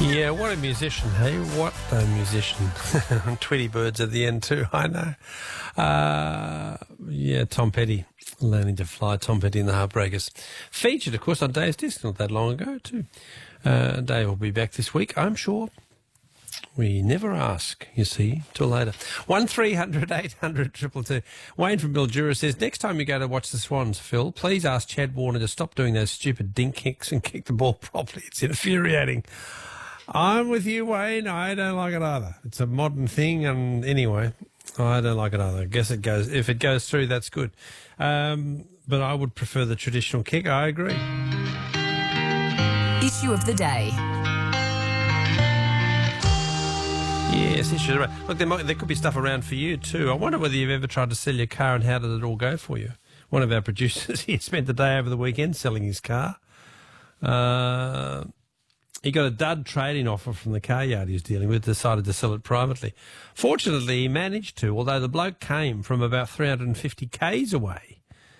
Yeah, what a musician, hey? What a musician. Tweety birds at the end too, I know. Yeah, Tom Petty, learning to fly. Tom Petty and the Heartbreakers. Featured, of course, on Dave's Disc not that long ago too. Dave will be back this week, I'm sure. We never ask, you see, till later. 1300 800 222. Wayne from Mildura says, next time you go to watch the Swans, Phil, please ask Chad Warner to stop doing those stupid dink kicks and kick the ball properly. It's infuriating. I'm with you, Wayne. I don't like it either. It's a modern thing, and anyway, I don't like it either. I guess it goes. If it goes through, that's good. But I would prefer the traditional kick. I agree. Issue of the day. Yes, issues around. Look, there could be stuff around for you too. I wonder whether you've ever tried to sell your car and how did it all go for you? One of our producers, he spent the day over the weekend selling his car. He got a dud trading offer from the car yard he was dealing with, decided to sell it privately. Fortunately, he managed to, although the bloke came from about 350 k's away.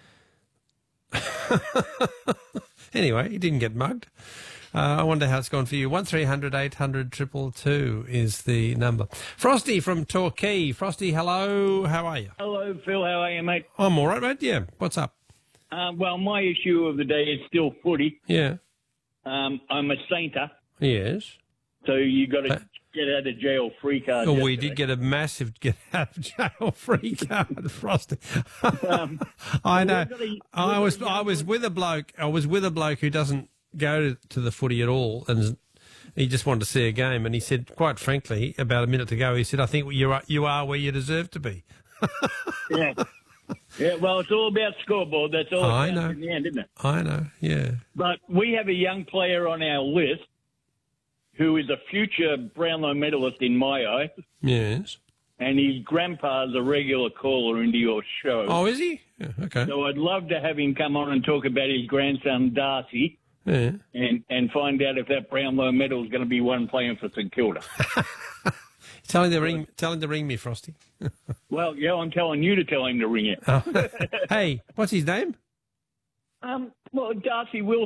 Anyway, he didn't get mugged. I wonder how it's gone for you. 1300 800 222 is the number. Frosty from Torquay. Frosty, hello. How are you? Hello, Phil. How are you, mate? I'm all right, mate. Yeah. What's up? Well, my issue of the day is still footy. Yeah. I'm a sainter, Yes. so you got to get out of jail free card. Oh, we did get a massive get out of jail free card, Frosty. I know. I was with a bloke. I was with a bloke who doesn't go to the footy at all, and he just wanted to see a game. And he said, quite frankly, about a minute ago, he said, "I think you are where you deserve to be." Yeah. Yeah, well, it's all about scoreboard. That's all I it know. counts in the end, isn't it? I know. Yeah. But we have a young player on our list who is a future Brownlow medalist in my eyes, Yes. and his grandpa's a regular caller into your show. Oh, is he? Yeah, okay. So I'd love to have him come on and talk about his grandson, Darcy, Yeah. and find out if that Brownlow medal is going to be one playing for St Kilda. Tell him to ring me, Frosty. Well, yeah, I'm telling you to tell him to ring it. Hey, what's his name? Well, Darcy Wilson.